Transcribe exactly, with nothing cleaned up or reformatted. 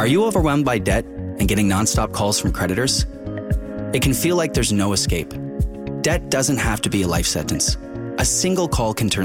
Are you overwhelmed by debt and getting nonstop calls from creditors? It can feel like there's no escape. Debt doesn't have to be a life sentence. A single call can turn